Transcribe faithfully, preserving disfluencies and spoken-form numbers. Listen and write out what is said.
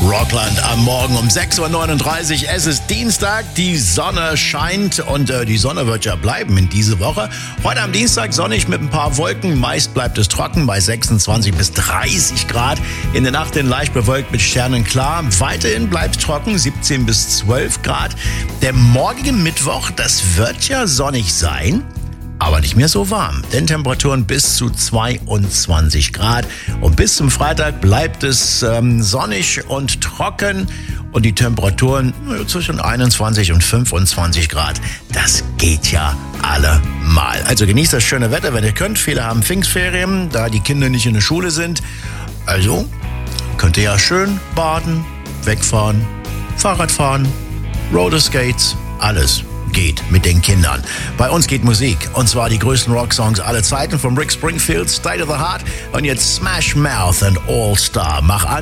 Rockland am Morgen um sechs Uhr neununddreißig. Es ist Dienstag, die Sonne scheint und äh, die Sonne wird ja bleiben in dieser Woche. Heute am Dienstag sonnig mit ein paar Wolken. Meist bleibt es trocken bei sechsundzwanzig bis dreißig Grad. In der Nacht dann leicht bewölkt mit Sternen klar. Weiterhin bleibt es trocken, siebzehn bis zwölf Grad. Der morgige Mittwoch, das wird ja sonnig sein. Aber nicht mehr so warm, denn Temperaturen bis zu zweiundzwanzig Grad. Und bis zum Freitag bleibt es ähm, sonnig und trocken und die Temperaturen äh, zwischen einundzwanzig und fünfundzwanzig Grad. Das geht ja allemal. Also genießt das schöne Wetter, wenn ihr könnt. Viele haben Pfingstferien, da die Kinder nicht in der Schule sind. Also könnt ihr ja schön baden, wegfahren, Fahrrad fahren, Rollerskates, alles geht mit den Kindern. Bei uns geht Musik, und zwar die größten Rocksongs aller Zeiten, von Rick Springfield, State of the Heart, und jetzt Smash Mouth and All Star. Mach an.